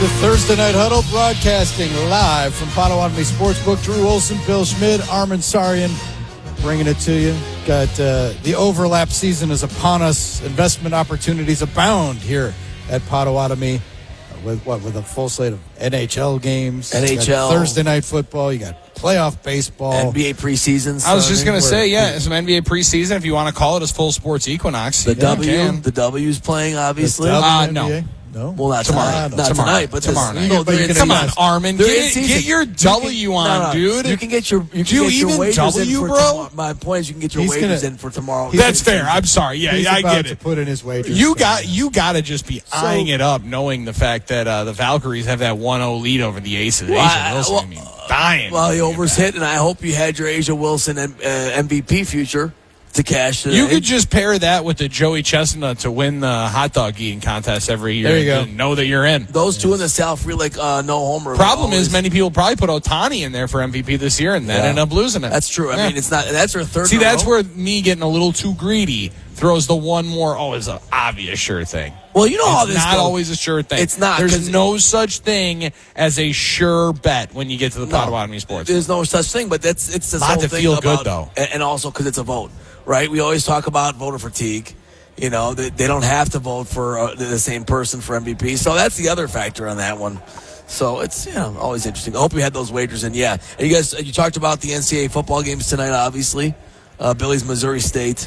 the Thursday Night Huddle, broadcasting live from Potawatomi Sportsbook. Drew Olson, Bill Schmid, Armin Sarian bringing it to you. Got the overlap season is upon us. Investment opportunities abound here at Potawatomi with a full slate of NHL games. NHL. Thursday Night Football. You got playoff baseball. NBA preseason. I was just going to say, some NBA preseason, if you want to call it as full sports equinox. The W's playing, obviously. No. Well, not tomorrow. Not tonight, but tomorrow night. Come on, Armin. Get your W on, dude. You can get your Do you even wagers W, in for bro? tomorrow. My point is you can get your wagers in for tomorrow. That's fair. I'm sorry. Yeah, He's I about get to it. put in his wagers. You got to just be eyeing it up, knowing the fact that the Valkyries have that 1-0 lead over the Aces. Asia Wilson, dying. Well, the over's hit, and I hope you had your Asia Wilson MVP future to cash today. You could just pair that with the Joey Chestnut to win the hot dog eating contest every year. There you go. And know that you're in. Those two in the South feel like no homer. Problem is, many people probably put Ohtani in there for MVP this year and then end up losing it. That's true. I mean, it's not. That's her third. See, that's where me getting a little too greedy throws the one more. Oh, it's an obvious sure thing. Well, you know how this It's not goes. always a sure thing. It's not. There's no such thing as a sure bet when you get to the Potawatomi Sports. There's no such thing, but it's this Lot whole to thing feel about, good, though. and also because it's a vote, right? We always talk about voter fatigue. You know, they don't have to vote for the same person for MVP, so that's the other factor on that one. So it's always interesting. I hope you had those wagers in. Yeah, and you talked about the NCAA football games tonight. Obviously, Billy's Missouri State.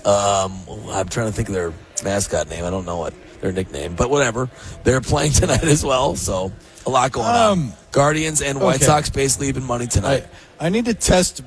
I'm trying to think of their mascot name. I don't know what their nickname, but whatever. They're playing tonight as well, so a lot going on. Guardians and White Sox basically even money tonight. I need to test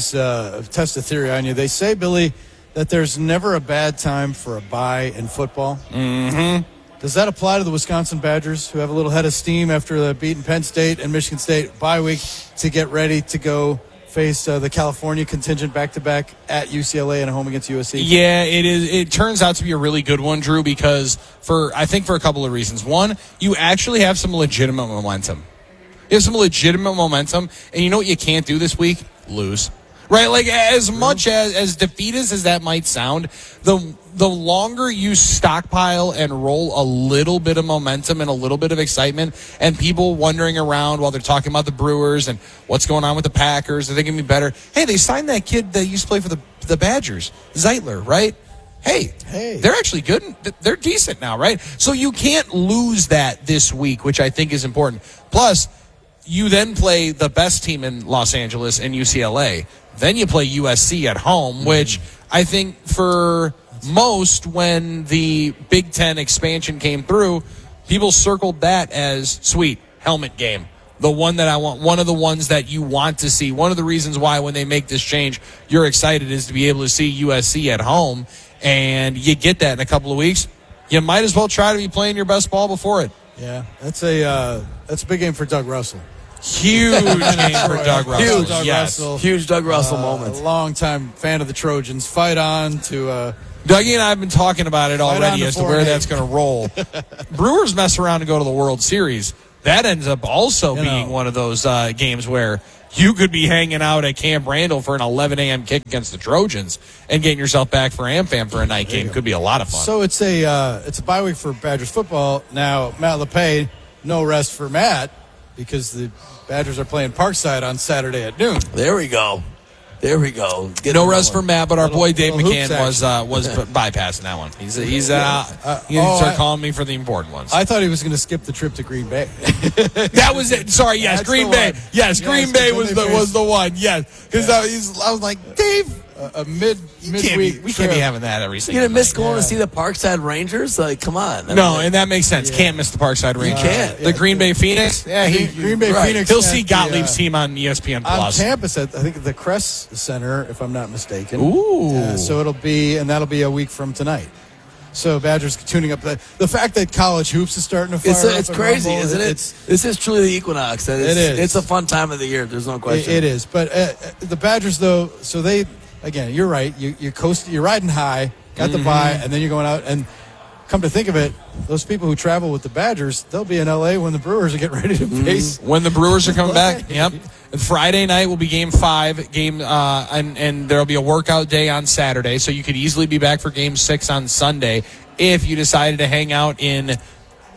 test a theory on you. They say, Billy, that there's never a bad time for a bye in football. Mm-hmm. Does that apply to the Wisconsin Badgers, who have a little head of steam after beating Penn State and Michigan State bye week to get ready to go face the California contingent back-to-back at UCLA and a home against USC? Yeah, it is. It turns out to be a really good one, Drew, because I think for a couple of reasons. One, you actually have some legitimate momentum. You have some legitimate momentum, and you know what you can't do this week? Lose. Right? Like, as much as defeatist as that might sound, the longer you stockpile and roll a little bit of momentum and a little bit of excitement and people wandering around while they're talking about the Brewers and what's going on with the Packers, are they going to be better? Hey, they signed that kid that used to play for the Badgers, Zeitler, right? Hey, they're actually good. They're decent now, right? So you can't lose that this week, which I think is important. Plus, you then play the best team in Los Angeles and UCLA. Then you play USC at home, which I think for most, when the Big Ten expansion came through, people circled that as sweet helmet game. The one that I want, one of the ones that you want to see. One of the reasons why when they make this change, you're excited is to be able to see USC at home, and you get that in a couple of weeks. You might as well try to be playing your best ball before it. Yeah, that's a big game for Doug Russell. Huge game for Doug Russell. Huge Doug Russell moment. A longtime fan of the Trojans. Fight on to... Dougie and I have been talking about it already as to where that's going to roll. Brewers mess around and go to the World Series. That ends up also being one of those games where you could be hanging out at Camp Randall for an 11 a.m. kick against the Trojans and getting yourself back for AmFam for a night game. Could be a lot of fun. So it's a bye week for Badgers football. Now, Matt LePay, no rest for Matt because the Badgers are playing Parkside on Saturday at noon. There we go. No rest for Matt, but our boy Dave McCann was bypassing that one. He's start calling me for the important ones. I thought he was going to skip the trip to Green Bay. That was it. Sorry, yes, Green Bay. Yes, Green Bay was the one. Yes, because I was like, Dave, a midweek. We can't be having that every single. You gonna miss going to see the Parkside Rangers? Like, come on. And that makes sense. Can't miss the Parkside Rangers. You can't. The Green Bay Phoenix. Green Bay Phoenix. He'll see Gottlieb's team on ESPN Plus. On campus at, I think, the Crest Center, if I'm not mistaken. Ooh. So that'll be a week from tonight. So Badgers tuning up. The fact that college hoops is starting to fire up. It's crazy, isn't it? This is truly the equinox. It is. It's a fun time of the year. There's no question. It is. But the Badgers, though, so they, again, you're right. You're riding high, got the bye, and then you're going out. And come to think of it, those people who travel with the Badgers, they'll be in L.A. when the Brewers are getting ready to face. When the Brewers are coming back. Yep. Friday night will be Game 5, and there'll be a workout day on Saturday, so you could easily be back for Game 6 on Sunday if you decided to hang out in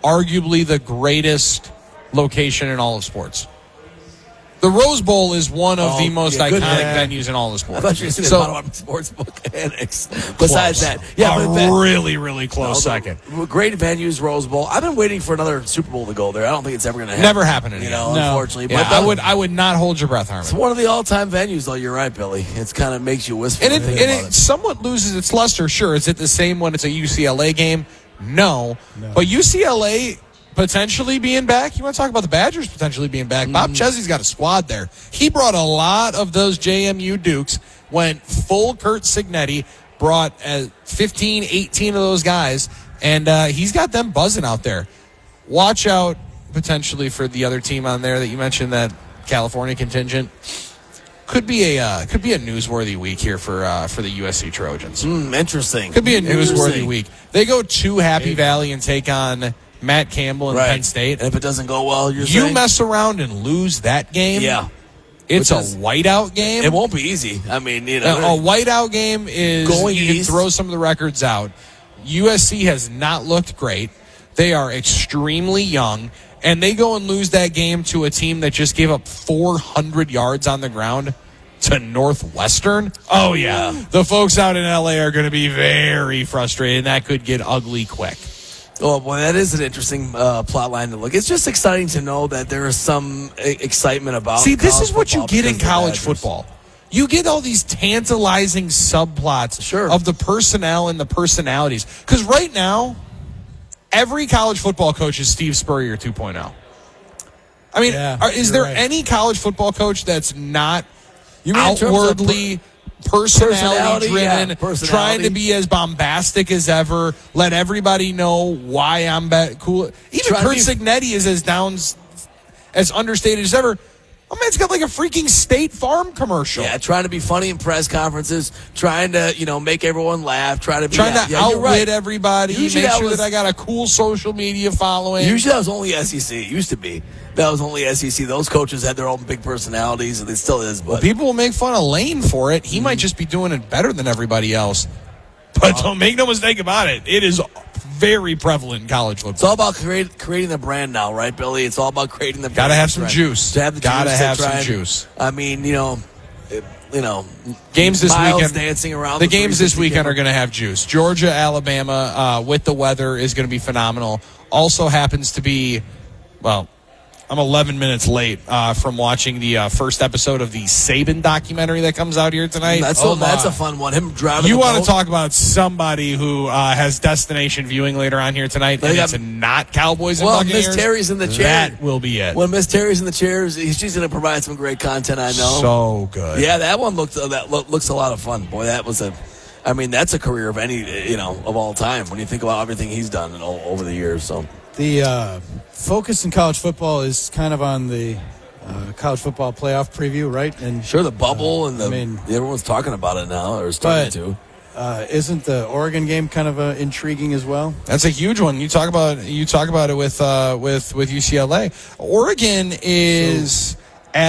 arguably the greatest location in all of sports. The Rose Bowl is one of the most iconic venues in all of sports. I thought you were going to say the Potawatomi Sportsbook Annex. Besides that, really, really close second. Great venues, Rose Bowl. I've been waiting for another Super Bowl to go there. I don't think it's ever going to happen. Never happened again. Unfortunately. Yeah, but I would not hold your breath, Harmon. It's one of the all-time venues, though. You're right, Billy. It kind of makes you wistful. And it somewhat loses its luster. Sure, is it the same when it's a UCLA game? No. But UCLA potentially being back. You want to talk about the Badgers potentially being back? Bob Chesney's got a squad there. He brought a lot of those JMU Dukes, went full Curt Cignetti, brought 15, 18 of those guys, and he's got them buzzing out there. Watch out potentially for the other team on there that you mentioned, that California contingent. Could be a newsworthy week here for the USC Trojans. Interesting. Could be a newsworthy week. They go to Happy Valley and take on Matt Campbell and Penn State. And if it doesn't go well, you mess around and lose that game. Yeah. It's a whiteout game. It won't be easy. I mean, a whiteout game is going you east. Can throw some of the records out. USC has not looked great. They are extremely young, and they go and lose that game to a team that just gave up 400 yards on the ground to Northwestern. Oh, yeah. The folks out in L.A. are going to be very frustrated, and that could get ugly quick. Oh, boy, that is an interesting plot line to look. It's just exciting to know that there is some excitement about See, this is what you get in college football. You get all these tantalizing subplots of the personnel and the personalities. Because right now, every college football coach is Steve Spurrier 2.0. I mean, is there any college football coach that's not outwardly personality driven, trying to be as bombastic as ever, let everybody know why I'm cool? Even Curt Cignetti is as understated as ever. Oh, man's got like a freaking State Farm commercial. Yeah, trying to be funny in press conferences, trying to, make everyone laugh, trying to outwit everybody, make sure that I got a cool social media following. Usually that was only SEC. It used to be. That was only SEC. Those coaches had their own big personalities, and it still is. But people will make fun of Lane for it. He might just be doing it better than everybody else. But don't make no mistake about it. It is very prevalent in college football. It's all about creating the brand now, right, Billy? It's all about creating the brand. Got to have some juice. To have the Gotta juice. have some juice. I mean, games this weekend. Dancing around. The games this weekend are going to have juice. Georgia, Alabama, with the weather, is going to be phenomenal. Also happens to be, I'm 11 minutes late from watching the first episode of the Saban documentary that comes out here tonight. That's a fun one. Him driving. You want to talk about somebody who has destination viewing later on here tonight, and it's not Cowboys and Buccaneers? Miss Terry's in the chair. That will be it. When Miss Terry's in the chairs, she's going to provide some great content, I know. So good. Yeah, that one looks a lot of fun. Boy, that's a career of any, of all time when you think about everything he's done over the years. So the focus in college football is kind of on the college football playoff preview, right? And sure, the bubble and everyone's talking about it now, or starting to. Isn't the Oregon game kind of intriguing as well? That's a huge one. You talk about it with UCLA. Oregon is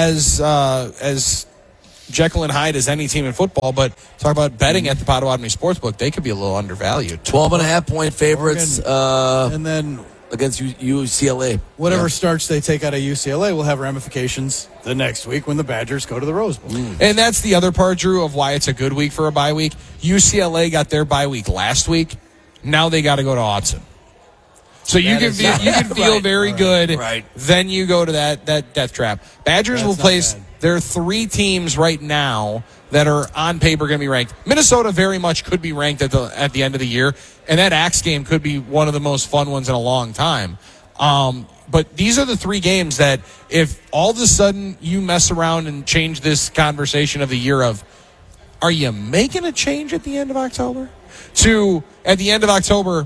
as Jekyll and Hyde as any team in football, but talk about betting at the Potawatomi Sportsbook, they could be a little undervalued. 12.5-point favorites. Oregon, and then against UCLA. Whatever starts they take out of UCLA will have ramifications the next week when the Badgers go to the Rose Bowl. And that's the other part, Drew, of why it's a good week for a bye week. UCLA got their bye week last week. Now they got to go to Autzen. So you can feel very good. Right. Then you go to that death trap. Badgers will place. There are 3 teams right now that are on paper going to be ranked. Minnesota very much could be ranked at the end of the year, and that Axe game could be one of the most fun ones in a long time. But these are the 3 games that if all of a sudden you mess around and change this conversation of the year of, are you making a change at the end of October? To, at the end of October,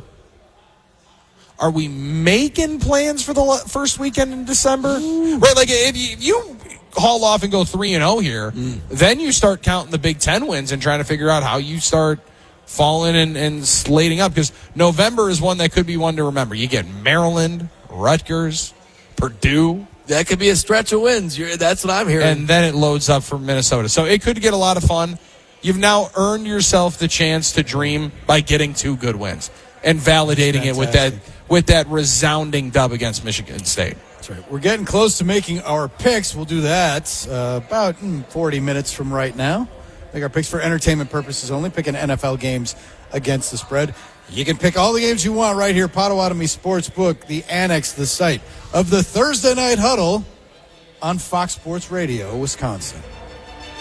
are we making plans for the first weekend in December? Right, like if you haul off and go 3-0 here, then you start counting the Big Ten wins and trying to figure out how you start falling and slating up, because November is one that could be one to remember. You get Maryland, Rutgers, Purdue. That could be a stretch of wins. That's what I'm hearing. And then it loads up for Minnesota. So it could get a lot of fun. You've now earned yourself the chance to dream by getting 2 good wins and validating it with with that resounding dub against Michigan State. That's right. We're getting close to making our picks. We'll do that about 40 minutes from right now. Make our picks for entertainment purposes only, picking NFL games against the spread. You can pick all the games you want right here, Potawatomi Sportsbook, the annex, the site of the Thursday Night Huddle on Fox Sports Radio, Wisconsin.